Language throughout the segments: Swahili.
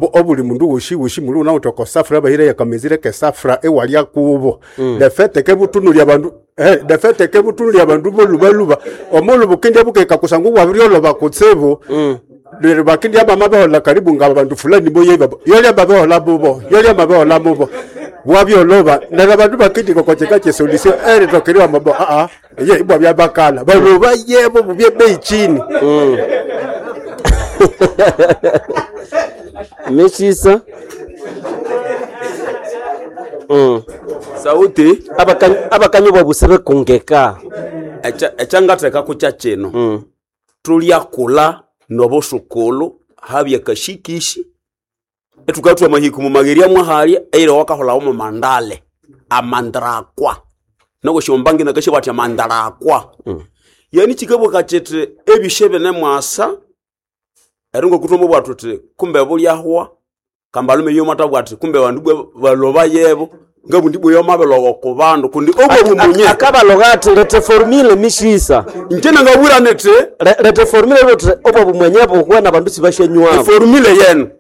obuli mundu woshi muri una utoko safra bahire yakamezire ke safra ewalia kubo defete ke butunuri abantu defete ke butunuri abantu bolubaluba omolo bukende bukeka kusangu wabiriolo bakutsebo lero bakindi abama bahola karibu ngaba bantu fulani boye babo yoli abahola bobo yoli abahola bobo wabioloba na bantu bakindi kokocheka che solution tokeriwa mabo ye ibwa byabakala baloba yebo bubye bei chini Meshisa sauti abakanyo babusebe kungeka echangateka kucha chino tulia kula noboshukulu habya kashikishi etukatwa mahiku mu mageria mwaharia eire wakahola mu mandale amandrakwa nako shombangi nakashe batya mandrakwa yani chikabo kachete ebishebe ne mwasa eringo kutomo bwatuti kumbe bulyaho kambalume yomata bwati kumbe bandu baloba yebo ngabu ndibo yomabelo ko bandu kundi obo bumunye akabalogati lete formule mishisa njena ngabura nete lete formule lete obo bumunye bwo na bandu sibashenywa formule yen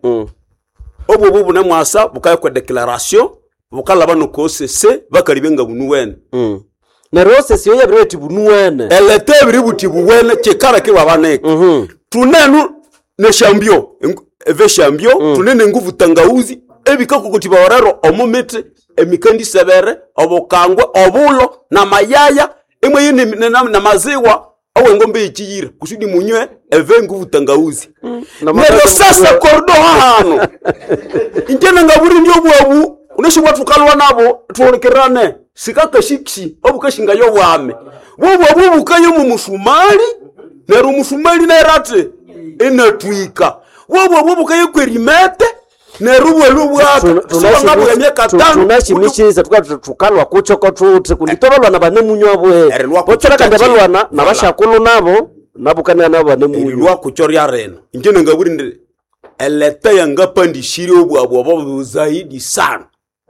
obo bubu ne mwasa bukaye ko declaration bukala bano ko cc bakalibenga bunuwene na rose siyo ya breti bunuwene elete biri buti buwene chekara ke babaneke tunenu ne shambio eve shambio tunene nguvu tangauzi ebikako kutiba warero omomete emikandi severe obokangwe obulo na mayaya emwe yene na maziwa awe ngombe ichiyira kusudi munywe eve nguvu tangauzi nero sasa kordo hano intena ngaburi ndio bwabu uneshi watu kalwa nabo tuonekerane sikaka shikshi obukashinga yo bwame bwo bukayo mu musumali nero musumali na rate enatwika wobo bukaye kwerimete nerubwelu bwato tunashimwa tunashimishiriza tukalwa kuchoko tuti kunditobalwa na bane munywa bwe bochora kande balwana na bashakulu nabo nabukana nabo bane munywa kuchoria reno ingene ngaburi ndi eleta yanga pandishiri obwabwo babo zaidi sana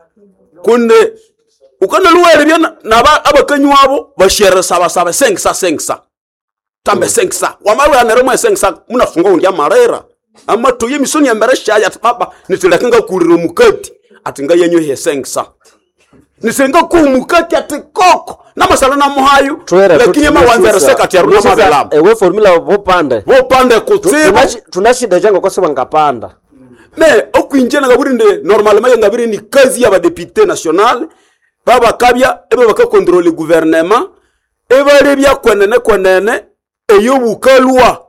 kunde ukana luwele bya na abakanywa abo bashera saba sengsa tambe sengsa wamawe aneromwe sengsa munafunga undya marera ama toye misoni ya mberesha ya baba nitilakanga kuliro mukati atinga yenyo he sengsa nisenga ku mukati atikoko na masala na muhayu lakini mawanzera sekati ya runa mabelam ewe formula bopande kutsiba tunashida jango kwa sababu ngapanda me okwinjena ngaburi nde normalement ngaburi ni kazi ya ba député national baba kabya ebe baka contrôler gouvernement ebe rebya kwenene eyobukalwa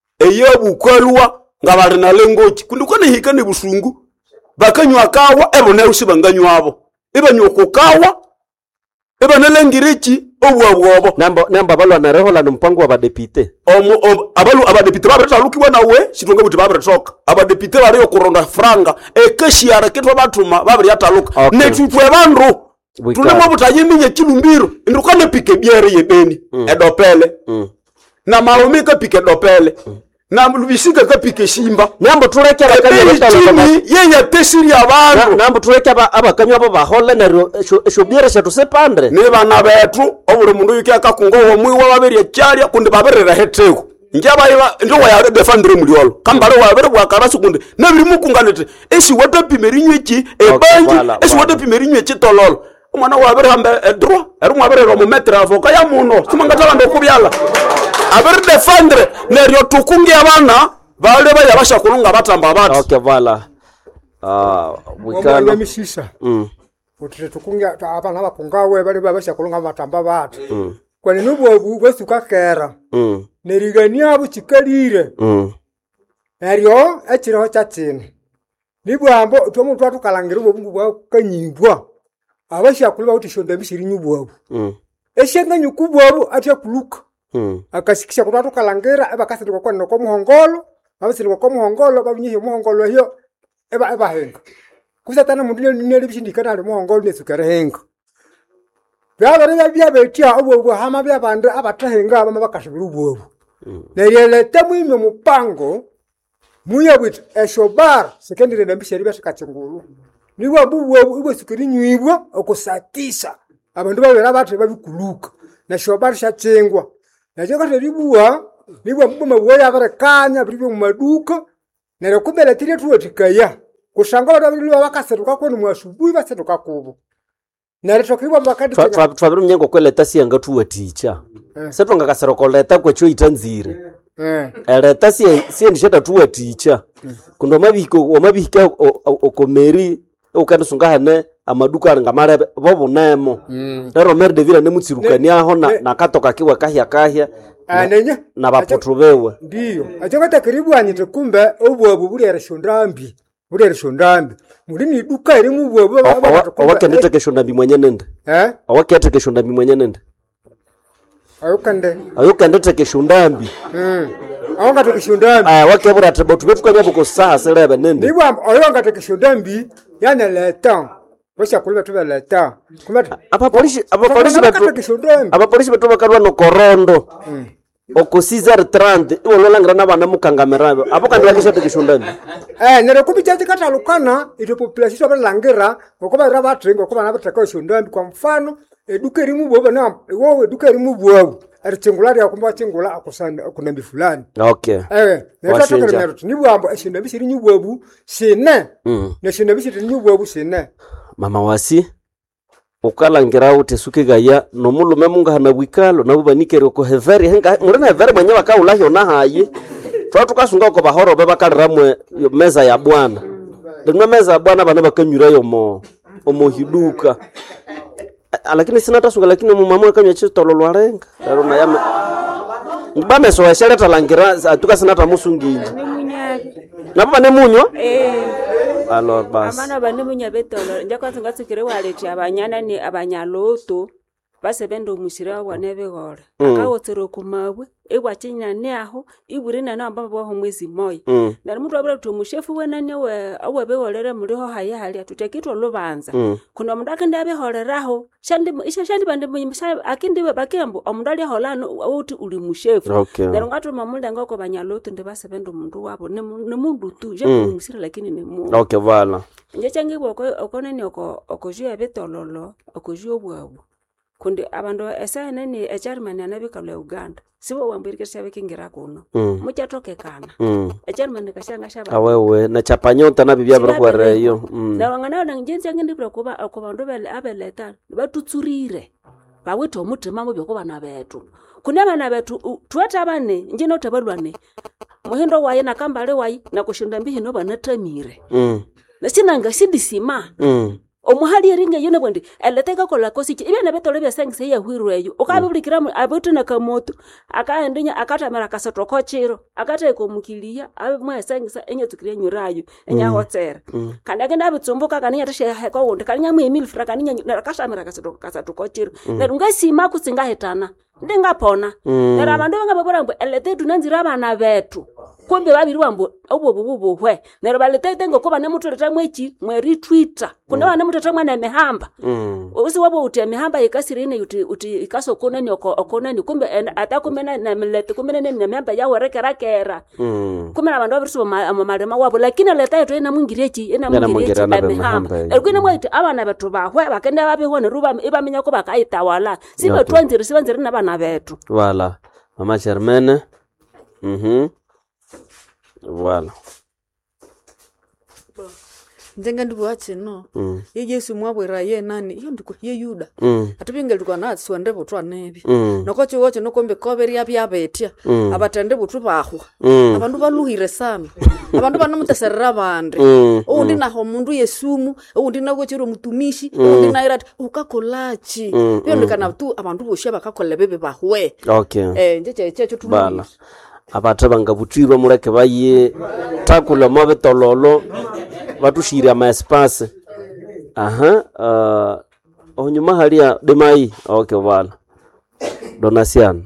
ngabari na lengochi kundukone hikane busungu bakanywa kawa ebone usibanganywa abo ebanyoko kawa ebone lengirichi obwabwobo namba balwa na rehola mpango wa badepite abadepite babeta lukibwa nawe sitonga buti babeta abadepite bari okuronda franga ekeshiara kitwa batuma babiri ataluka netutwe bandu tunemo butayiminye kilumbiro ndukane pike biere yebeni edopele na maromika pike dopele na mbisika kapike shimba nambo tureke abakanya batala yenya tesiri abantu nambo tureke abakanya abo bahola na shobiere shatu sepandre ne bana betu obule mundu yuki akakungo wo mwiwa babiri cyarya kundi baberera heteko njaba ndio ya defendre muliolo kambale wa bere bwa karasu kundi nabiri mukunganete esi wata pimerinywe ki ebanji esi wata pimerinywe ki tololo umwana wa bere hambe droit eru mwabere ro metre avoka ya muno simangata ndo kubyala abere defendre neryo tukungi abana bale baya bashakulunga batamba bati okay vala wikala misisa utire tukungi abana bakungawe bale bashakulunga batamba bati kwani nubo bwesuka kera nerigania abo chikalire neryo ekiro kyatino nibwambo twomuntu atukalangira obungu bwa kanyibwa abashakulu bawutishonda bishiri nyubwabo eshenga nyukubwabo atya kuluka akasikisha kutatu kalangira ebakasirwa kwa noko muhongolo babisirwa kwa muhongolo babinyihe muhongolo hiyo eba henga kusatana mundu neli bishindikana ali muhongolo nesukare henga byabare byabetia obwo hama byabande abatahenga abama bakashibira ubwo nerele tamwime mupango muyabwit eshobar sekendire nambisheri bashikachingulu niwa bubu ubwo sukiri nyibwa okusatisa abantu babera bathe babikuluka na shobar shachengwa najenga teribuwa niwa bubu mabuya barekanya bibyo mu maduka nero kubela tire tuwetikaya kushanga wabili wakaseruka kwenu mwashubuhi baseruka kubo naritokiwa bakadi twabiri mnyengo kweleta sianga tuwaticha setwanga kaserokoleta kwecho itanzire leta siendisheta tuwaticha kundo mabihika okomeri ukandisungahane amaduka aringamare bobunemo lero mere devila nemutsirukani aho na katoka kiwe kahya anenya na bapotro bewe ndiyo achokata karibu anyite kumbe obwabu bulere shondambi mulini duka iri mubwabu awakendete keshondambi mwenye nende awakete keshondambi mwenye nende ayukandete keshondambi awangate keshondambi wakebura tebotu betu kanya buko saa selebe nende niba ayangate keshondambi yana leta Washa kulima tuba leta. Apa polisi betu bakarwa no korondo. Oko 6h30 iwololangira nabana mukangamerabe. Apo kandi bakishate kishondani. Nero kubichaje kata lukana ito population balangira ngokuba ra batrengo kuba nabataka kishondani kwa mfano eduka rimu boba na wowe eduka rimu bwabu. Aritsingulari akumba tsingula akusanda kunambi fulani. Okay. Nero nibwambo eshindambi shiri nyubwabu sine. Neshindambi shiri nyubwabu sine. Mama wasi ukalangira utesuke gaya no mulume munga hana bwikalo nabo banikere ko heveri henga murena heveri mwenye wakaulaho na hayi twatu kasunga ko bahoro bebakalramwe meza ya bwana ndimwe meza ya bwana bana bakanyura yo mo hiduka lakini sina tasunga lakini mumama akanywa chitololo arenga lero na yame mbame so yashara talangira atuka sina tamusunginje nabo ne munyo Alors bas amana bane munyabetolo njakwazi ngatsukire waleti abanyana ni abanyaloto basebendo musira wanebe gore akawotsero kumabwe ewachinya ne aho iburina na mbaba bo mwezi moyo na muntu abura to mushefu wenane we awebe wolere muriho haye hali atutekitwa lubanza kuno mundaka ndabe horeraho shandi bande munyimisa akindi bakembo omundali holano uti uli mushefu na ngatu mamunda ngoko banyaloto ndebasebendo mundu wabo ne mundu tu je musira lakini ne mundu okay voilà nje changibo okonene okojua betololo okojua obwabu kundi abandu esene ni eCherman anabikalo ya Uganda sibo wambirike shabe kingira kuno muchatoke kana eCherman kashanga shaba awewe na chapanyota na bibya brakwa yo na wangana na njenzi ngindi brakwa akubandu bele abeleta batutsurire bawetho mutima mu byokuba na betu kunaba na betu twata bane njino tabalwane muhindo waye na kambale wayi na kushinda mbihi no banatamire na sinanga sidisima omuhali eringa yone bwendi eleteka kola kosichi ibene betole byasengise yahwirweyo okabiblikira abutu na kamoto akaendinya akatamara kasatoko chiro akateko mukilia abe mwasengisa enyetukire nyurayo enyahotsera kandi agenda bitsumbuka kaninya tashe heko wonde kaninya mu Emil Fra kaninya nakashamira kasatoko chiro nerungasima kusinga hetana ndingapona nera abandu bangababora mbo elete tunanzira abana betu kumbe babiri wambo obububu hwe nero balete ngo kuba ne mutu letamwechi mwe retweeta kuna wana mutu letamwe mehamba usi wabo uti mehamba ikasirine uti ikaso konani okonani kumbe atakumena na milete kumena ne mehamba ya werekerakera kumbe abantu babiri amalema wabo lakini leta yetu ina mungirechi mehamba elkwina mwiti abana betu bahwe bakenda babihone ruba ibamenya ko bakaitawala sibe twanzire sibanzire nabana betu voilà mama Germaine voilà nzenga ndibuache no Yesu mwabwera ye nani iyo ndiko ye Yuda atubingeli kwa natsi wande botwa nebi nokocho woche nokombe koberi yabetia abatende botu bahwa abantu baluhire sana abantu banamuteserera bande undi naho mundu yesumu undi nago chiro mutumishi undi naira ukakolachi iyo ndikana tu abantu boshe bakakola bebe bahwe okay njeche tu bala abataba ngabutwiba mureke baye takula mabe tololo batushira ma espace onyuma halia demai okay wala donation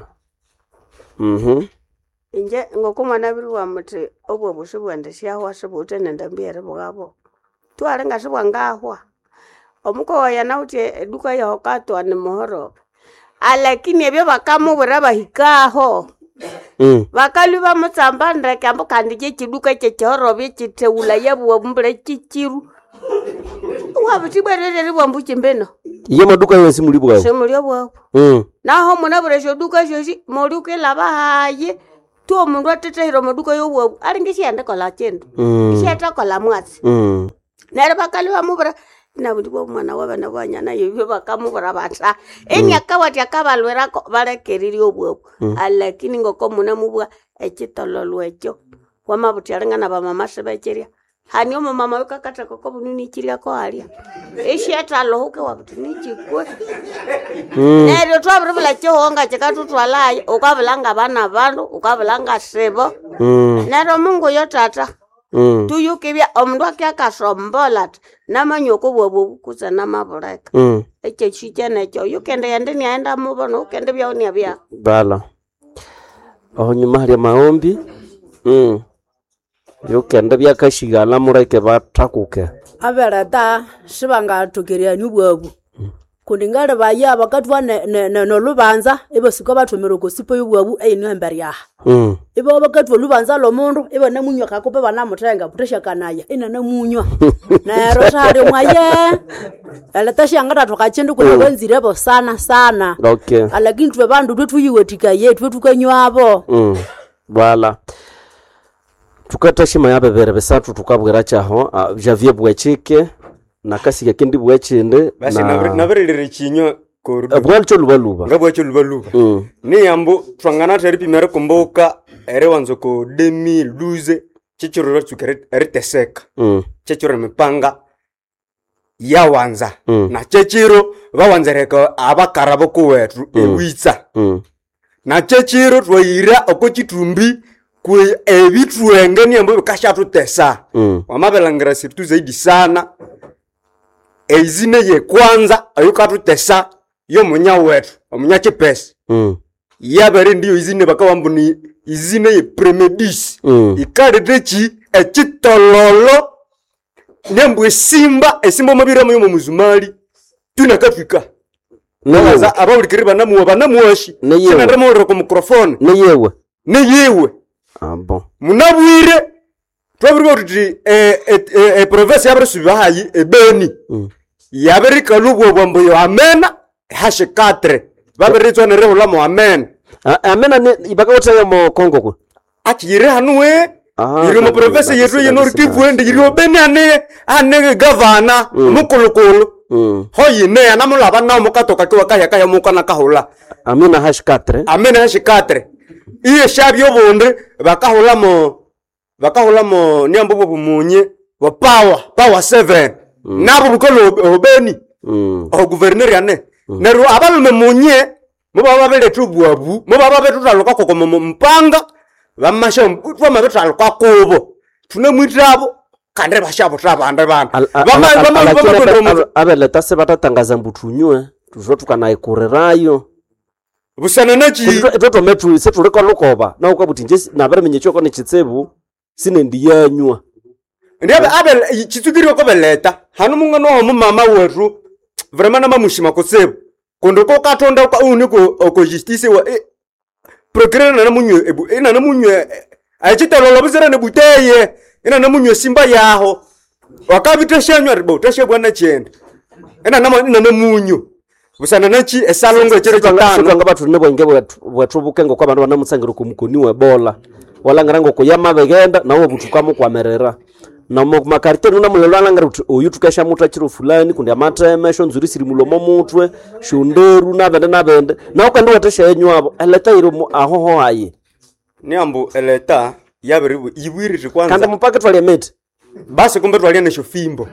inje ngokumana bilwa muti obwo bushibwande shaho shibute nendambire bwabo twale ngashibwa ngahwa omuko yana uti eduka yaho katwa ni mohoro alakini ebyo bakamubura bahikaho bakaluba mutsamba ndeke ambo kandi chiduka chechorobe chiteula yabwo mbule chichiru wabutibwerere libwambu chimbeno iye maduka yose mulibwa semulibwa naho munabure shoduka shoshi moluke labahaye tu omundu atetehiro maduka yobwo alingishi ande kola chendo isheta kola mwatsi nere bakali bamubura nabundi bomwana wabana banyana yebyo bakamubura bata enyakawati akabalwerako balekeriri obwoko lakini ngoko muna mubwa ekitololwa ekyo wamabuti alingana bamama sebecheria hani omumama ukakata koko bunini chiria ko alia esheta lohuke wabuti nichikwe nero twabula chihonga chikatutwalaye ukabulanga bana bandu ukabulanga sebo nero Mungu yo tata tuyukibya omundu akakasombola namanyoko bwabo kuza namabuleka eche chichene cho yukende yende nienda mubono ukende bya onia bya bala aho nyuma hari maombi yukende byakashigala mureke batakuke abereta shibanga tokeria nyubwabu kundingale baya bakatwa no lubanza ebosiko bathomero kosipo yubwabu eyinu emberya ibo bakatwa lubanza lo mundu ibo namunywa kakope bana mutenga putesha kanaya ina namunywa na rotari mwaye aleta shangata tukachindu kuna wenzire bo sana okay alakini twe bandu twetuyiwetika yetu tukanywa bala tukatashima yabebere besatu tukabwira cyaho Javier Bwechike nakasiga kindi bwechinde basi naberere kinyo korudo bwalcho lubaluba ngabwacho lubaluba ni yambo twangana tari primero kumboka ere wanzo ko 2012 chichoro tsukere ere teseka chichoro mipanga ya wanza na chichiro bawanzereka abakarabo ko wetu ewitsa na chichiro twaira okochitumbi kwe ebitruenge ni yambo kashatu tesa wamabelangira sirtu zaidi sana ezine ye kwanza ayukatu tesa yo munya wetu omunya chipesi yabere ndiyo izine bakawambuni izine ye premedis ikaredechi echitololo nembwe simba mabira mu muzumali tunakafika naza abawulikiri banamuwashi sinandamoro ku microphone neyewe bon munabwire twabirwa tuti province yabre subahayi ebeni yaberika lubwo bombo yo amena hashe 4 baberizwa ne rehula mo amena amena ne ibaka wotaya mo Kongo ko akire hanwe iri mo province yetu ye Nord Kivu ende iri obeni ane governor mukulukulu hoyi ne anamulaba na mo katoka kwa kaya mo kana kahula amena hashe 4 iye shabyo bonde bakahula mo nyambo bumunye wa power 7 nabo bukolo obeni o governor yane nero abalume munye mubaba bele tubwabu mubaba betutaloka koko mpanga bamasha mutwa mabetaloka kubo tunemwitabo kande bashabo trabande bana abele tase batatangaza mbutunywe tuzotukana ikurerayo busana nachi etoto metu setu reko lokoba na ukabuti nje na bare menyechoko ne chitsebu sinendi yanywa ndiabe abel chitsukiri ko beleta hanu mungano ho mama wetu vraiment na mamushima kosebo kondo ko katonda kwa uniko ko justice wa procureur na munywe ebu ina na munywe achitalo buzera ne buteye ina na munywe simba yaho wakabiteshanywa ribo teshebwa na chende ina na munyo busana nachi esalongo echere kitano nga bathu ne bwenge bwathubuke ngo kwa bantu banamutsangiro kumukoni we bola wala ngarango ko yama begenda nawo butukamo kwamerera na makarite nuna mulelwana ngara uti oyu tukasha mutu achiro fulani kundi amateme sho nzuri siri mulomo mutwe shunderu nabende na ukandi watesha yenywabo eleta iro ahoho hayi ni ambu eleta yabiribu ibwiri kwanza kanda mpaka twali meti basi kumbe twali na shofimbo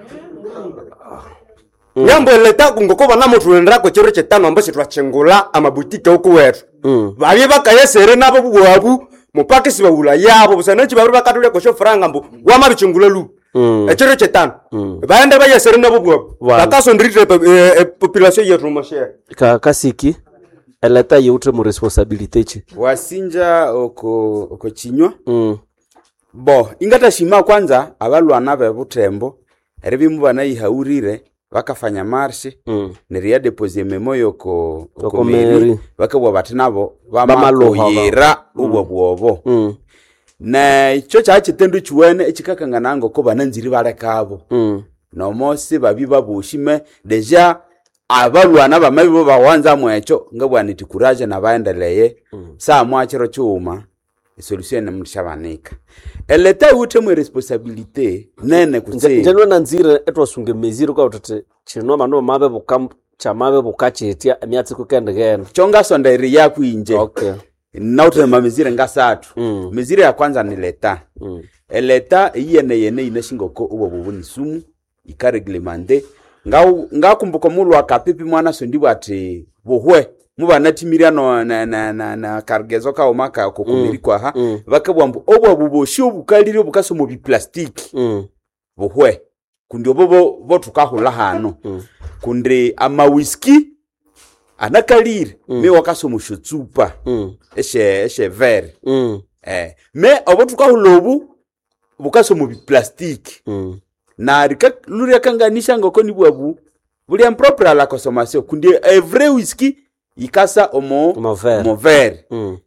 nyambo eleta kungokoba na mutu ndako chero chetano ambacho twachengula amabutike huko wetu bali bakayesere nabo bwabu mupaka sibawula yabo busanachi bari bakatule ko shofranga mbu wamabichungula lu echero chetano baende bayesere nabo bwabu bakaso ndrite population yetu moshe kasiki eleta yote mu responsibility chi wasinja oko chinywa bo ingata shima kwanza abalwana bebutembo eribimu banayihaurire bakafanya marshi neria deposit memoyo ko meri bakabwa batinabo bamaloyera ubwo bwobo na icho cyachitendu chuwene ekikakangana ngo ko bananziri barekabo no mosi babiba bushime deja abalwana bamabibo bawanza mwecho ngabwana tikuraje nabaendeleye sa mwachiro cyuma solution na mshabanika eleta ute mu responsabilité nene kutse njenwe nanzire etwasunge meziro kwa utate chino mano mabe bukam chamabe bukachetia emyatsi kukende gena chonga sonda iri yaku inje okay nautre mamezire ngasatu mezire ya kwanza ni leta eleta yene inashingoko ubo bubuni sumu ikareglemande ngakumbuka mulu akapipi mwana sondibwa ati buhwe mubana timiriano na kargezo ka omaka kokumirikwa ha bakabwambu obwa buboshi obukalire bukaso mu biplastiki buhwe kundi obo tukahula hano kundi ama whisky anakalire me wakaso mushutsupa eshe ver me obo tukahula obu bukaso mu biplastiki na rika luria kanganisha ngoko ni bwabu buli impropre la consommation kundi every whisky ikasa mover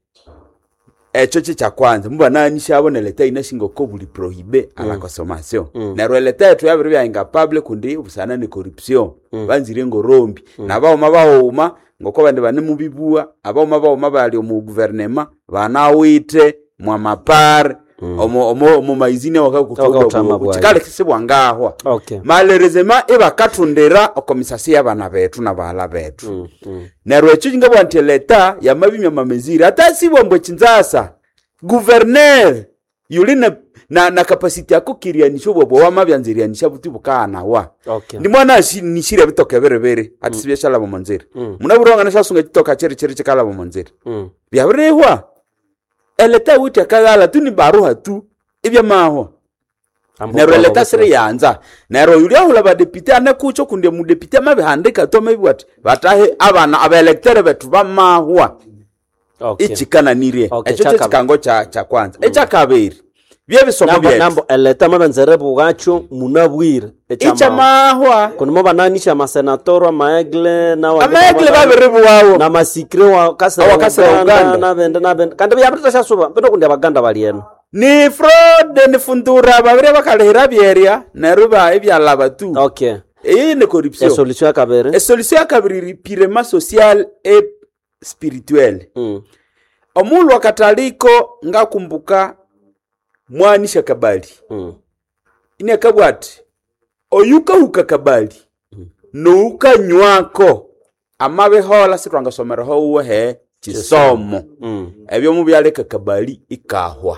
choche cha kwanza mbana anisha abone leta inashingo ko buli prohibe ala consommation na releta yetu ya biri incapable kundi ubusana ni corruption banzire ngo rombi na bawo mabawo ngoko bande bane mubibua abawo mabawo bali mu gouvernement banawite mwa mapar omo maizine wakakutoka chikale kisibwa ngahwa okay malerezema ebakatundera okomisasi y'abana betu na bahala betu nerwe chinga bwante leta ya mabimya mamezira atasibwa mbwe chinzasa gouverneur yulina na capacity yako kirianisho bwo wa mabyanzirianisha buti bukana wa okay ndi mwana nishire bitoke berebere atisibye shala mu manzira munaburonga nashasunga kitoka chere chikala mu manzira byabirehwa eleta wuti akagala tuni baruha tu ibya maho nero eleta sire yanza nero yuli ahula ba deputy anakucho kunde mu deputy mabihandika to mebwat batahe abana abaelectere betu bamahwa okay ichikana nirie echo chikango cha kwanza echa kabiri bye bisomo bye nambo eleta mabanzere bugacho munabwire echa mahwa kunimo bananisha masenator maegle na wa maegle babiribu wawo na masikre wa kasera Uganda na bende kandi byabita shasuba bino kunde abaganda balieno ni fraud ni fundura babire bakalehera byeria neruba ebyalaba tu okay ni corruption solution ya kabiri pirema social et spirituel omulu wakataliko ngakumbuka mwanisha kabali ine kabwati oyuka hukakabali no ukanywako amabehola sitwanga somero ho uwe chisomo ebyo mu byaleka kabali ikahwa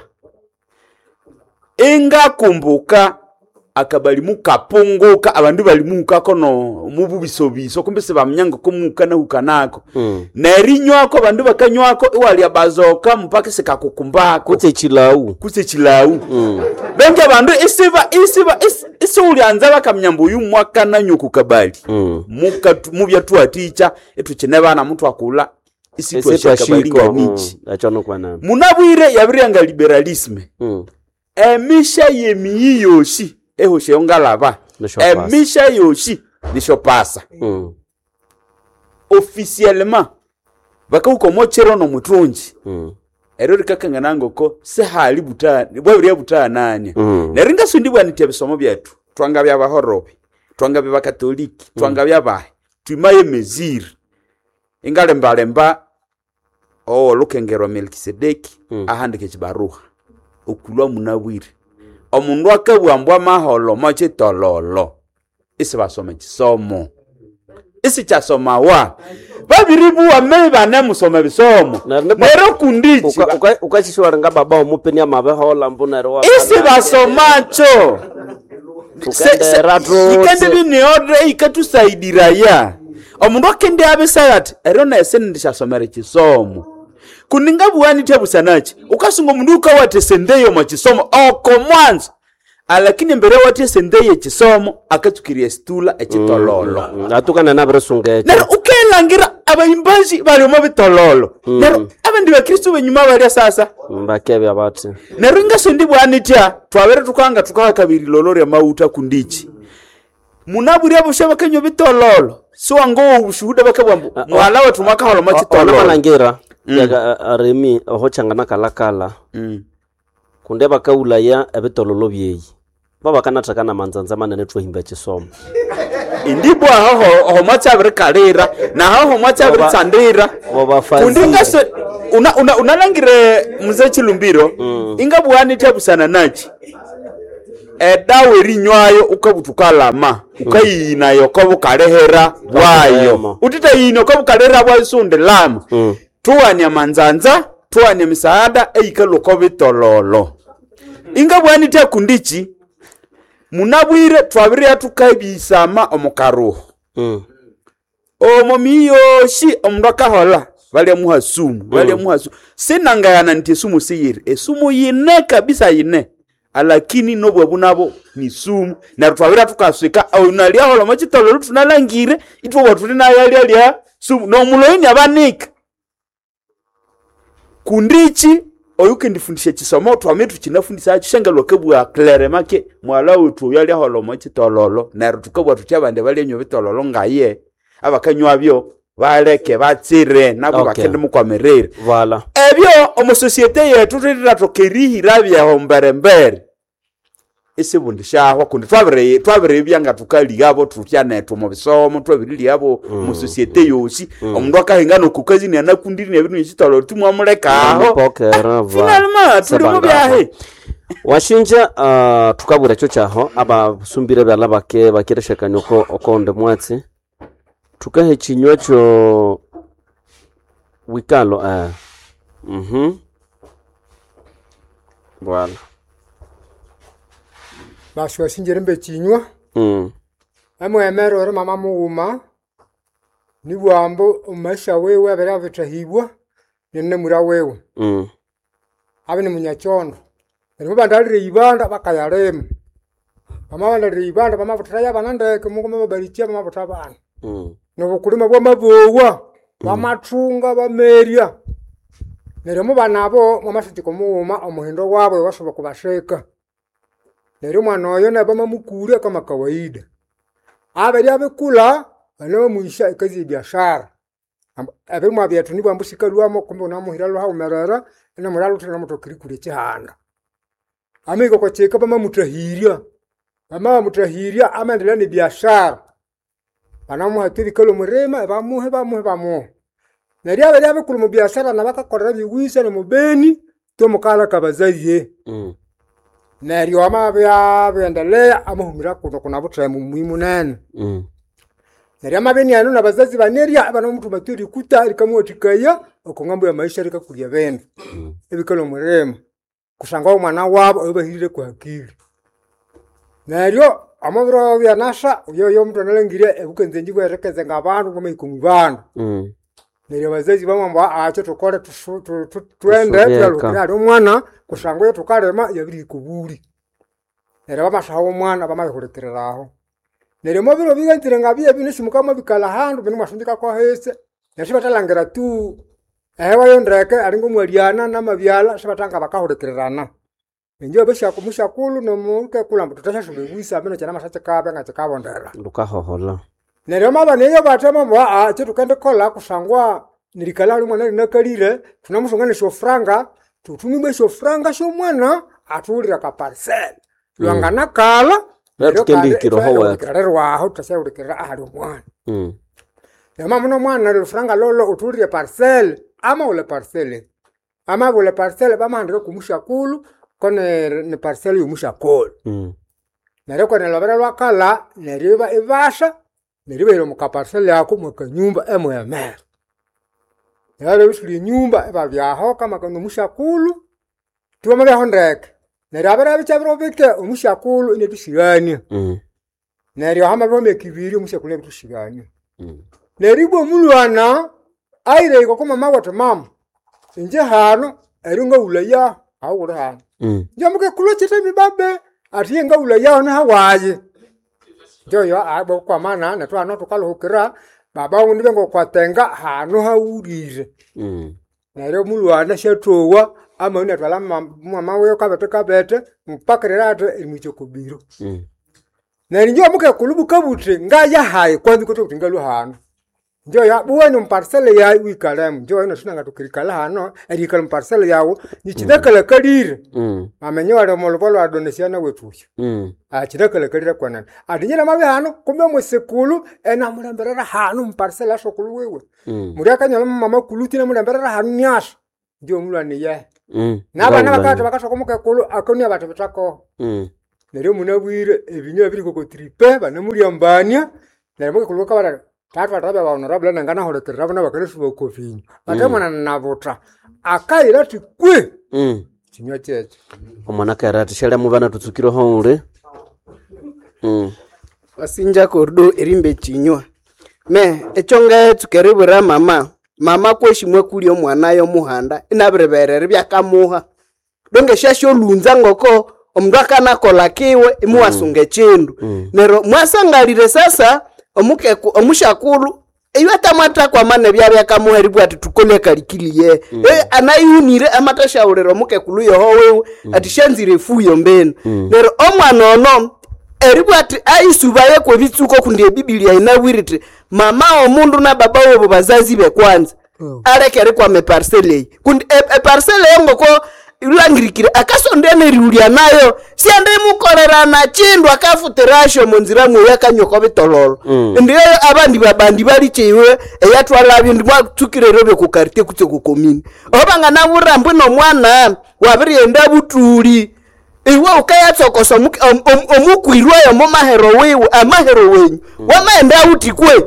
inga kumbuka akabali mukapunguka abandu bali muka kono mububisobiso kumbe se bamnyanga ko muka na hukanako nerinywako abandu bakanywako iwali abazoka mpaka sikakukumbaka kutse chilau benje abandu isiba isuli anza bakamnyambo uyu mwaka na nyuku kabali muka mubyatu aticha etuchene bana mtu akula isitwa kabali nganichi achono kwa nani munabwire yabiranga liberalisme emisha yemi yoshi ehoshe yongalaba emisha yoshi nishopasa officiellement bakauko mochero no mutunji ero rikakangana ngoko se hali buta bwabiri buta nani neringa sundibwa nitye bisomo byetu twanga bya bahorobi twanga bya katoliki twanga bya bahe twimaye mezir ingale mbalemba lukengero Melkisedeki ahandike kibaruha okulwa munabwire omundu akabwambwa maholo mache tololo isi basome kisomo isi chasoma wa babiribu wa meba na musome bisomo nero kundichi ukachishwara nga baba omupeni amabehola mbunero wa isi basomacho ikende bini odre ikatusaidira ya omundu akende abesayat erona esendisha somere kisomo kuninga buwani tebusanachi ukasunga mundu ukawate sendeyo machisomo mwanzo alakini mbere wate sendeyo chisomo akachukiria stula echitololo atukana na bresungecho nero ukelangira abayimbaji bali mu bitololo nero abandi bakristo benyuma bali sasa mbakebe abati nero ingasondi bwani tya twabere tukanga tukakabiri lolori ya mauta kundichi munaburi abusha bakanyo bitololo so ngo ubushuhuda bakabwambu mwala watu makaholo machitololo namangira yaga aremi hochangana kalakala kunde bakaula ya ebitololo byeyi baba kanatakana manzanza manene twahimba chisomo indibwa ho machabere kalera na ho machabere tsandira kundinga so unalangire mzee Chilumbiro ingabwani tabusana nachi edawe rinywayo ukabutukalama ukayinayo kabukalehera bwayo utitayino kabukalehera bwayo sunde lama tuwanya manzanza tuwanya misaada eikalo kobitololo ingabwani takundichi munabwire twabire atukabisama omukaruho omomiyoshi omndakahola bali muhasumu sinangayana nti sumu siyiri esumu yine kabisa yine alakini nobwabu nabo ni sumu na twabira tukaswika au naliahola machitolo tunalangire itwo watuli na yali sumu no muloyini abanika kundichi oyuke ndifundisha chisomo twametu chinafundisa chishangalwa kebwa claire make mwala utu yali ahola machitololo na tukabwa tuchabande bali enyo bitololo ngaye abakanywa byo baleke batsire nabo bakende mukwamerere voilà ebyo omu societe yetu rira tokerihira bya homberembere esibundishaho kundi twabire byanga tukaligabo tutyanetu mu bisomo twabirili yabo mu societe yosi omundu akahingana okukazi ni anakundiri nebintu yitalo tumwa mulekaho pokera finalma tuli mu byahe washinja tukabura cyo cyaho abasumbire byala bakireshekanya okonde mwatsi tukahe chinywa cyo wikalo voilà basi washinjire mbe chinywa amwe emero mama muuma ni bwambo umasha wewe abera vitahibwa nenne mura wewe abene munyachondo nibo bandalire ibanda bakayarema mama bandalire ibanda mama butaya banande kumungu mama barichia mama butabana no kulima bwa mabuwa bamatunga bameria neremo banabo mama shitiko muuma omuhindo wabo washoba kubasheka nero mwana oyo nabama mukure kama kawaida abari abekula bano muisha ikazi biashara abari mwa byatu nibwo ambushikalwamo kumbe unamuhira lwa umerera na muralo tena mutokiri kure cyahanda amigo ko cheka bama mutahiria amandelea ni biashara banamu hatiri kalo murema bamuhe nari abari abekula mu biashara nabakakorera biwisa no mubeni to mukala kabazaye nari wama byendelea amuhumira kuno kuna butra muhimu nene nari amabeni anu nabazazi baneria abana omuntu maturi kuta likamuotikaya okongambo ya maisha likakulia bende ebikalo murema kusanga omwana wabo obahirire kwa akili nario amabro byanasha yo mtu analengire ebukenze njibwe rekeze ngabantu ngome ikumubana nari abazazi bamamba acho tukore twende tuyalukira omwana kusanga tukarema yabiri kuburi nari bamashaho omwana bamayihurekereraho nari mobiro bigantire ngabiye binishimukama bikala handu bino mashundika kwa hese nashibatalangera tu ewa yondreke aringo mwaliana na mabyala shibatanga bakahurekererana nje besha kumushakulu no munke kulambu tutashashubwisa bino cyana mashache kabe ngakabondera ndukahohola nero maba neyo batama mwa cyo tukende kola kusangwa nilikala ali mwana linakalire tunamushongane sho franga tutumimbe sho franga sho mwana atulira ka parcel lwangana kala tukendi kiroho kirero aho tasawurikira ahali mwana yama muno mwana le franga lolo utulira parcel ama ule parcel bamandika kumushakulu kone ne parcel yumushakulu nero kone lobera lwakala neriba ibasha neriba mu parcel yako mu kanyumba emwe yale bisuli nyumba ebabyaho kama kano mushakulu tuwamaga hondrek nerabara bichabiro bike umushakulu ine tushiganya neri hama bome kibiri umushakulu tushiganya neribo mulwana aire iko kuma mawata mama nje hano eringa ulaya awura hano jamuke kulochete mibabe atiyenga ulaya na hawaje joyo abo kwa mana na twana tukalohukira baba undibe ngo kwatenga hano haurire nero mulwana shatowa ama una twala mama we kabete mpakererate imichokubiro nari njo muke kulubu kabute ngaya haye kwanzi kote kutingalu hano njo ya buweno mparcele ya wikalem njo ino tunanga tukirikala hano erikala mparcele yawo nichidakala kalire amenyo ale molobolo adonesiana wetusha chidakala kalire kwanana adinyela mabe hano kumbe mwesekulu ena mulemberera hano mparcele ashokulu wewe muri akanyala mama kuluti na mulemberera hano nyasha ndio mulwane ye nabana bakatwa mukekulu akoni abatu bitako neryo munabwire ebinywa biri koko tripe banemulyambania neryo mukekulu kabara tatwa tabe honorable nangana holekerera bana bakalesi bokofini batemwana nabuta akaira tikwe kinywa cheche omwana karati shale mubana tutsukiro honre Wasinja kordo erimbe chinywa me echonga tukeribura mama kweshimwe kuri omwana yo muhanda inabireberere byakamuha donge shasho lunza ngoko omundu akanakola kiwe imuwasunge chindu nero mwasangalire sasa omushakulu iwatamata kwa mane byakamuha ribwa ati tukole kalikiliye anayunire amatashaurero omukekulu yoho wewe ati shanzire fuyo mbene nero omwana ono eribwa ati aisubaye kwa bitsuko kundiye Biblia inawirite mama omundu na baba wabo bazazi be kwanza arekere kwa meparcele kundi parcele ngoko ulangirikire akasondene riulia nayo siande mukorera na chindu akafuterasho monzira mwe yakanyoko bitololo ndiyo abandi babandi bali chewe eyatwala bindu mwatukire robe ku quartier kutse ku commune obanga na burambu no mwana wabiri enda butuli iwe ukayatsokosa omukwirwayo mu mahero wewe amahero wenyu wamaenda uti kwe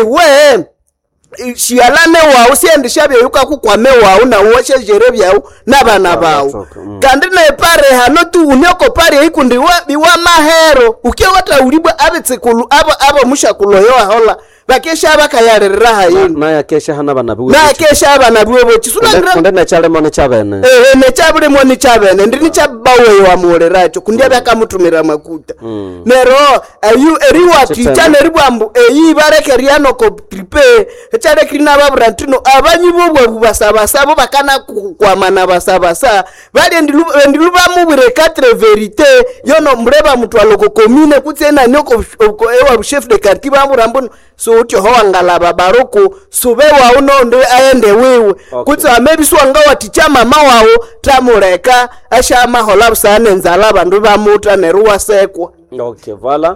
iwe shiyalane wawu siendeshabye yuka kukwame wawu na uwashe jerebyawu nabana bawu kandi nepare hano tu unyoko pare ikundi wa mahero ukiwa wata ulibwa abetsekulu abo mushakulo yo ahola bakesha bakayarerera hayini na yakesha hana bana biwe na kesha abana biwe chisuna ndende chale mone chabene ne chabule mone chabene ndini chabawe wa muleracho kundia bakamutumira makuta nero ayu eriwa tichane ribwambu barekeriano ko tripe chale krina babrantino abanyibubwe bubasabasabo bakana kwamana basabasa bali ndiluba mubire 4 verite yono mreba mutwalo ko commune kutsena nyoko ewa chef de quartier bamurambo so utyo hoangala babaroko sube wa unondo aende wewe kutsa maybe so ngawa ticha mama wawo tamureka asha mahola busane nzala bandu bamuta neruwa sekwa okay vala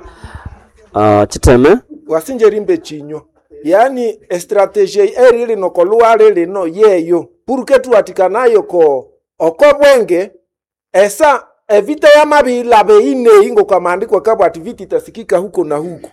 chiteme wasinje rimbe chinyo yani strategy erili no kolwale lino yeyo puruke tuatikanayo ko okobwenge esa evita ya mabila beine ingo kwa maandiko kabwa activity tasikika huko na huko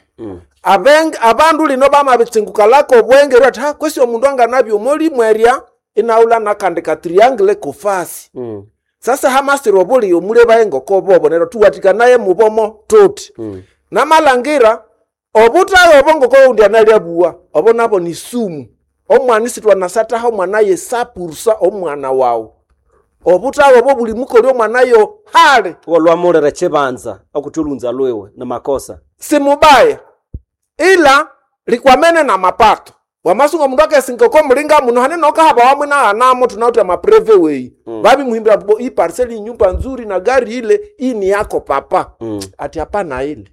abandu lino bamabitsenguka lako bwenge rata ha kwesi omundu anga nabyo moli mweria inaula nakandika triangle kofasi sasa hamasiro boli yomuleba engoko bobo nero tuwatika naye mubomo toti namalangira obuta obongo ko undi analia buwa obonabo ni sumu omwana sitwa nasata ha omwana ye sapursa omwana wawo obuta obo buli mukoli omwana yo hale olwamurera chebanza akutulunza lwewe na makosa simubaya ila likwamene na mapato wamasunga mundu akesinko mulinga muno hane noka haba wamwe na anamo tunauta mapreve way babi muhimbira i parceli nyumba nzuri na gari ile ini yako papa ati hapana ile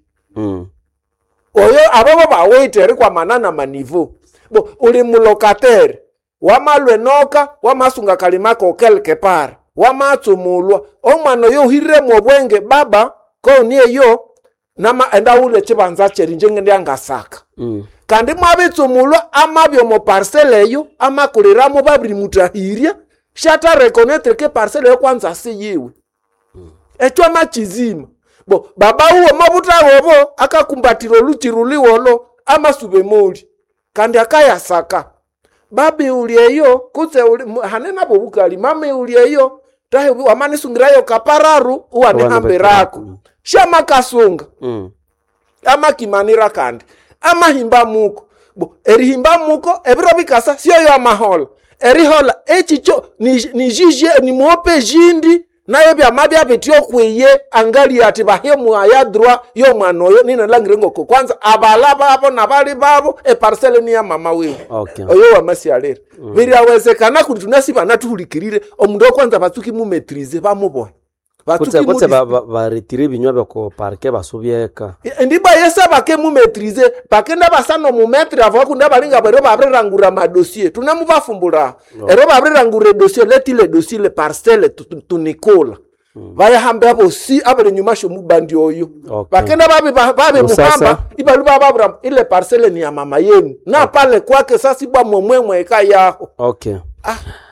oyo ababo bawaiter kwa manana manivo bo uli mulokatere wamalwe noka wamasunga kalimako quelque part wamatsumulwa omwana yo hirre mu bwenge baba ko niye yo nama enda ule chibanza cheri njenge ngasaka kandi mwabitsumulwa amabyo mo parcelle yo amakulira mo babiri mutahiria shata reconnaître que parcelle yo kwanza si yiwe echo machizima bo baba uwo mabuta wobo akakumbatiro luchiruliwolo amasube moli kandi akayasaka babi uliyeyo kutse hanena bobukali mame uliyeyo tahe wamani sungirayo kapararu uwane hamberako shama kasunga ama kimanira kandi ama himba muko bo erihimba muko ebiro bikasa sio yo amahola erihola echicho ni jije ni mope jindi nayo bya mabya betyo kweye angali ati bahemu ayadrwa yo mwanoyo nina langire ngoko kwanza abalaba abo nabali babo parcelle ni ya mama wewe oyo wamasialera biri awezekana kuti tunasiba natuhulikirire omundu kwanza batsuki mu maîtriser bamubona batsuki ba retire binywa bako parke basubyeka ndiba yesa bake mu maîtriser bakenda basano mu maître avo kunda balinga bero babrangura ma dossier tunamubafumbula ero babrangura dossier letile dossier le parcelle tunikola vaya hambe abo si abere nyuma sho mubandi oyo bakenda babe muhamba ibaluba babra ile parcelle ni ya mama yenu na pale kwake sasa ibwa mwemwe eka yao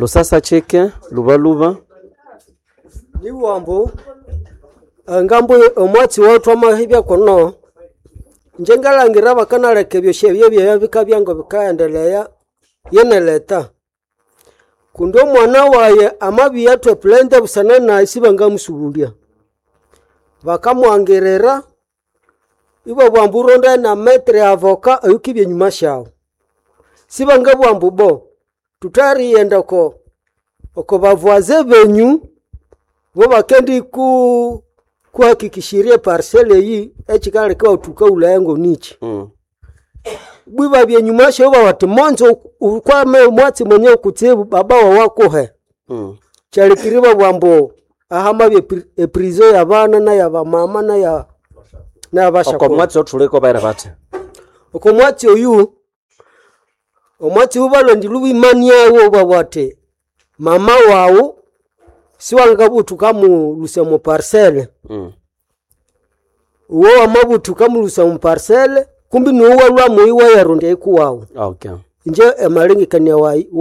lusasa chike luba niwambo ngambo omwatsi wotwa mahibya kono njengalangira bakanalekebyo shebyo bikabyango bikaendelea yeneleta kundo mwana waye amabi yatwe plende busana na isibanga musubulia bakamwangerera ibo bwamburonda na metre avoka ayukibye nyuma shao sibanga bwambubo tutari yenda ko bavoise benyu bo bakendi kuhakikishirie parcelle yi echikale kwa utuka ulayengo nichi bwiba bye nyuma shao bawati monzo kwa mwatsi mwenye kutsebu baba wako he chalikiriba bwambo ahama bye prison ya bana na ya mama na basha ko mwatsi otuleko bayira bate ko mwatsi oyu omwatsi ubalo ndilubi imani yawo babwate mama wawo siwanga butu kamu lusa mu parcelle uwo amabutu kamu lusa mu parcelle kumbi no walwa muiwa yaronde ikuwawo okay nje amalengekanya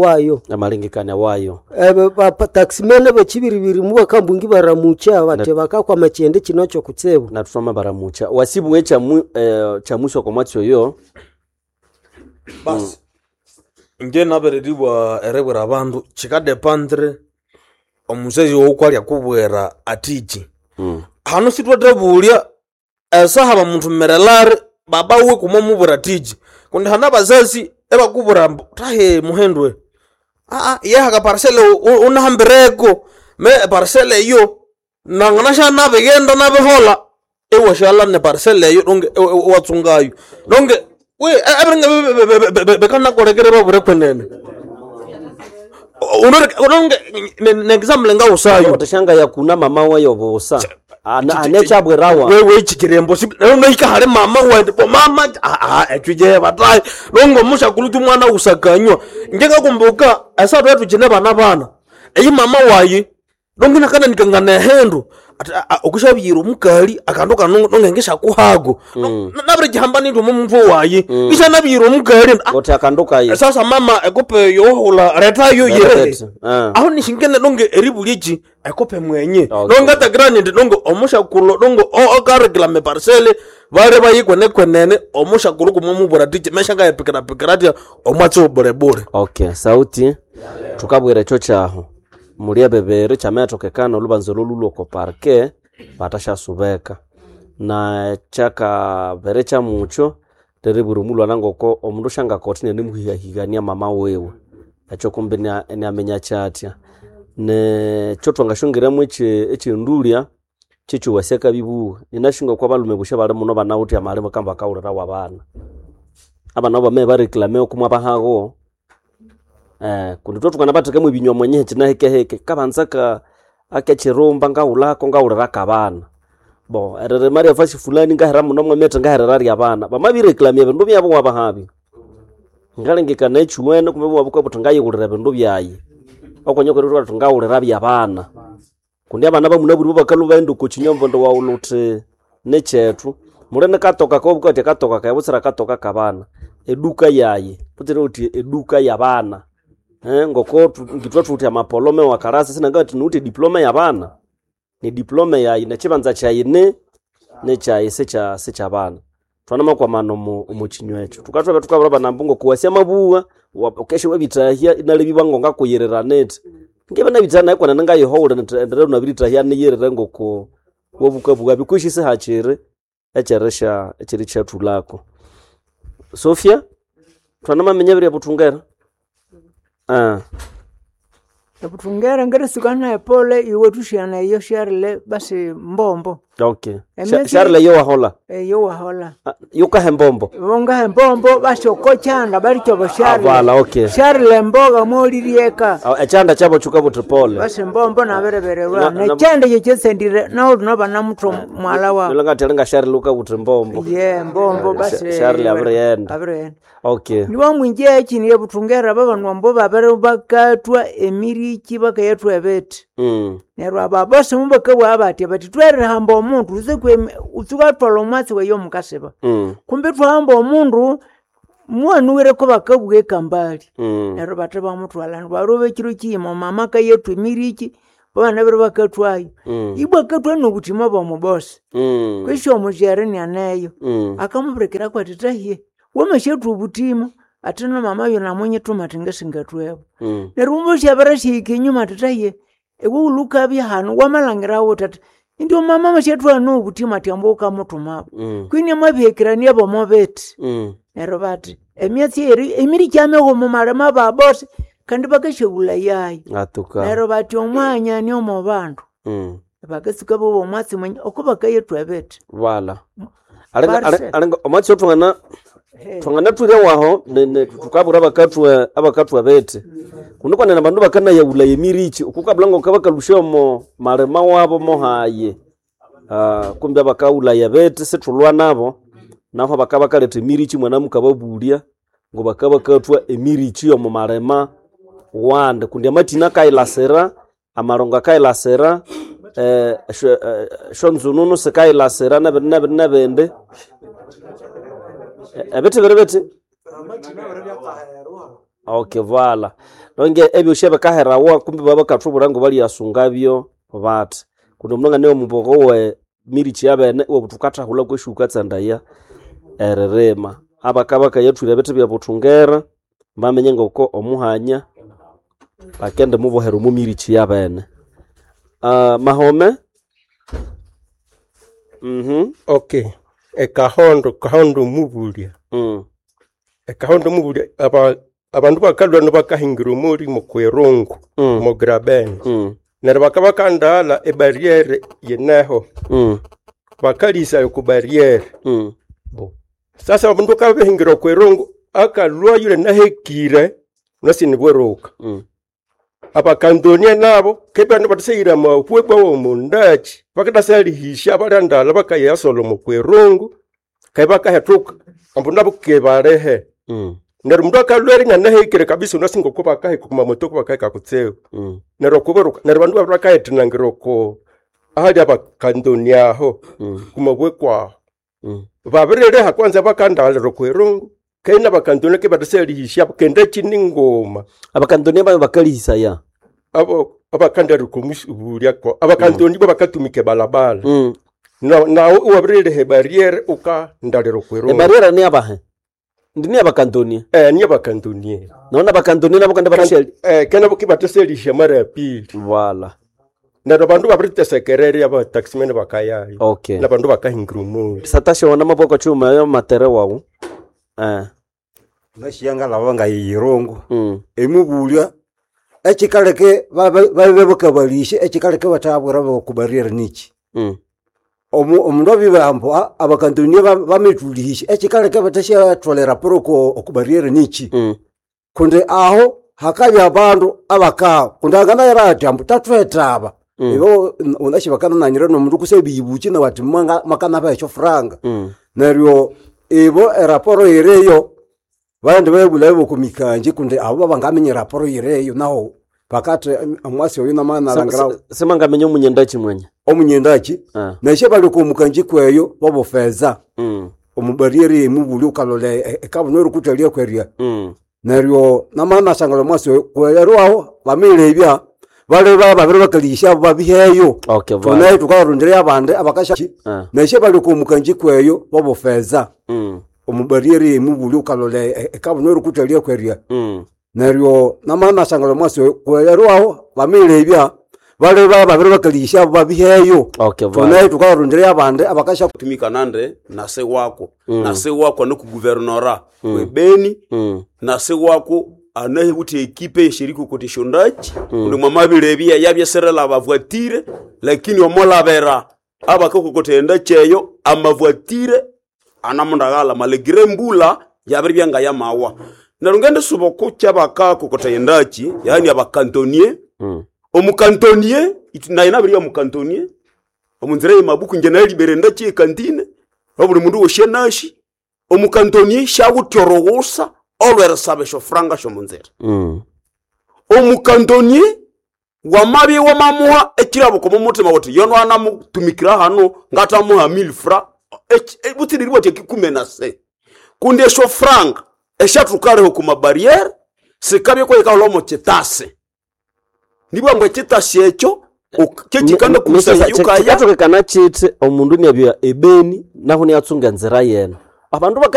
wayo papa taximene bechibiribiri muba kambungi baramucha bate bakakwa machende kinocho kutsebo na tusoma baramucha wasibu wecha cha mwisho kwa mwatsi oyo basi nje naberedibwa erebwera abandu chikadepandre omusezi wokwalya kubwera atiji hano sitwatebulya esaha bamuntu merelare baba we kumomubwera atiji kundi hana bazazi ebakubura tahe muhendwe yeha parcelle unahambireko me parcelle yo nanganasha nabegenda nabehola ewashala ne parcelle yo donge watsungayo donge we abenge bekana korekere babure kwenene unonge ne example nga usayo utashanga yakuna mama wayo bosa anecha bwerawa wewe chikirembo no ikahare mama wende po mama etuje batai longo musha kulutu mwana usakanywa ngenga kumbuka asa twetu chine bana eyi mama wayi longo nakana nikangana hendo okushabiro mukali akandoka nongengesha kuhago nabire jihambani ndo mumvo wayi bisha nabiro mukali gote akandoka yi sasa mama ekope yohula retayo yere aho nishingene nonge eribuliji ekope mwenye nonga tagrani ndongo omusha kulo nongo okareklame parcelle bare bayikwenekwenene omusha kulo kumumubura tije meshanga yapikira omwatso bore okay sauti tukabwere chocha aho mulia bebere chametokekana olubanzo lolulo ko parke batasha subeka na chaka berecha mucho teriburu mulo nangoko omundu shanga kotine nimuhigania mama wewe acho kumbe ni amenya chatia ne choto ngashongera mweche echindulia chichu waseka bibu ninashinga kwa balume bushe bale muno banawuti amale makamba kaurera wabana abana bame bareklame okumwa bahago kundi tokana bateke mu binywa mwenye china heke kabanzaka akechirumba ngaulako ngaurera kabana bo erere maria fashi fulani ngahera muno mwemete ngahera ri abana bamabire klamye bindu byabo wabahabi ngalengeka nechuwene kumbe wabuka butangaye kurera bindu byayi okonyoko rero tungaurera byabana kundi abana bamunaburi bakaluba endo kuchinyombo ndo waulute nechetu mulene katoka ko buka katoka kayabutsira katoka kabana eduka yayi putire uti eduka yabana ngoko ngitwa tuti amapolome wakarasa sina ngati nuti diploma yabana ni diploma yayi nechibanza chayine nechayi secha bana twanama kwa mano mu chinywecho tukatwa tukabura banambungo kuwasia mabuwa okeshe webitahia inalebibango ngakuyerera net ngebe nabitana ikwana nanga yehola ndere unabirita ne yerere ngoko wobukabuga bikushise hachere echeresha echiricha tulako Sofia twanama menyebere butungera Ebutungera ngere sukana epole iwe tushana iyo sharle basi mbombo. Okay. Sharle yo wahola. Yo wahola. Yuka hembombo. Wonga hembombo basi okochanda bali chobo sharle. Avala okay. Sharle mboga molirieka. Echanda chabo chuka butupole. Basi mbombo na berebere wa. Ne chanda yechesendire na unoba na mutro mwala wa. Nilanga telenga sharle luka butembombo. Mbombo basi. Sharle abrenda. Abrenda. Okay. Niwa mwinje chini ya butungera baba nwambo babere bakatwa emiri kibaka yetu ebet nerwa baba semubaka bwabati bati twere hamba omuntu uzekwe utuka tolo mwatsi we yomukaseba kumbe twamba omuntu mwanuwire ko bakabwe kambali nero bate bamutwalana barobe kiro kiyimo mama kayetu emiriki bana bero bakatwayo ibwa katwa nobutima bamubose kwisho mujere ni anayo akamuburekera kwa titahiye wamashetu obutima atena mama yona mwenye tumatinga singatwebo nero umushabara shikinyuma titahiye ewe uluka byahano wamalangira wotata ndio mama mashetu ano obutima tyamboka mutumabo kwini mabyekerania bomobeti nero bati emyatsi emiri kyame homomara mababose kandi bakashebula yayi atuka nero bati omwanya ni omobandu bakasuka bo omwatsi mwenye okuba kayetwebete wala alenga omwatsi tungana turi waho ne tukabura abakatwa bete kunuko nena bandu bakana ya ula yemirichi ukukablango kabakalushomo marema wabo mohaye kumbe bakaula ya bete setulwa nabo naho bakabakaleta mirichi mwana mukababulia ngo bakabakatwa emirichi yo mu marema wande kundi amatina kailasera amaronga kailasera shonzununu sekailasera nabende ebete berebete okay vala nonge ebyo shebe kaherawa kumbe baba katubura ngo bali asungabyo bati kuno mnonga ne muboko we mirichi yabene obutukata hula kweshuka tsandaya ererema abakabaka yetwire bete bya butungera mbamenye ngoko omuhanya bakende mubohero mu mirichi yabene mahome okay kahondo mubulia kahondo mubulia abantu bakalwa no bakahingira muri mu kwerongo mu graben nero bakabakandala e barriere yeneho bakalisa ku barriere sasa abantu kabehingira kwerongo akalwa yule nahekire nasini bweroka abakandonia nabo kebano batsira mafwekwa wo mundachi bakadasali hisha barandala bakaya solo mu kwerongo kaibaka hetuka ambunda bukebarehe nero mndu akalweri nganahekire kabisa unasingo ko bakahe kuma motoko bakaika kutseo nero kuberuka nero bandu babakayetina ngiroko ahali abakandonia ho kuma bwekwa babirere hakwanza bakandala kwerongo kaina bakandonia ke badasali hisha kende chiningoma abakandonia bakalisa ya abakandari kumusuburia ko abakandoni bakatumike balabala na wabirere he barriere uka ndalero kwero barriere ni abahe ndini abakandoni ni abakandoni naona abakandoni nabo kanda barasheli kana bukibateseli shamara ya pili wala na bandu babirite sekereri aba taxmen bakaya okay na bandu bakahingrumu satashe wana maboko chuma yo matere wawo nashiyanga labanga yirongo emubulia echikaleke babebokabalishe echikaleke batabura bokubarira niki omundu bibambo abakandoni bametulishe echikaleke batashya tolera proko okubarira niki kunde aho hakabya abantu abaka kundangana yarati ambu tatwetaba ibo unashibakana nanyira no mundu kusebiyibuki na wati makana bacho franga neryo ibo raporo ireyo bandi bayibulayo kumikanje kunde abo bangamenye raporo ireyo naho pakati amwasi oyo namana langira semangamenye omunyendachi mwenye omunyendachi nashe bali kumukanje kweyo babofeza omubariere mubuli ukalole ekabunoro kutalia kweria neryo namana sangalo mwasi kwero aho bamilebya bale babiri bakalisha babiheyo okay bona tukarundire abande abakasha nashe bali kumukanje kweyo babofeza omubariere mubuli ukalole ekabunoro kutalia kweria neryo namana sangalo mwasi kwero aho bamilebya bale babiri bakalisha babiheyo okay bona tukarundire abande abakasha kutumika nande na se wako na se wako no kuguvernora webeni na se wako anahe uti ekipe shiriko kotishondachi ndo mamabirebia yabya serela bavwatire lakini omolabera abakoko kotenda cheyo amavwatire anamundagala malegire mbula yabiryanga ya mawa narungende suboko cyabakako kotendachi yani abakantonie omukantonie itinayina biri omukantonie omunzire mabuku ngena liberenda chi kantine obuli mundu woshenashi omukantonie shagutyorogosa olwera sabe sho franga sho munzire omukantonie wamabi wamamuha ekirabo ko mumutima wote yono anamutumikira hano ngatamuha 1000 francs butiriri wote kikumena se kunde sho franga eshatukaleho ku mabariere sikabye ko ikalomo chitase nibwa ngwe chitase echo kekikanda kusasa yukaya katokekana chiti omundu niabya ebeni naho niatsunga nzira yena abandu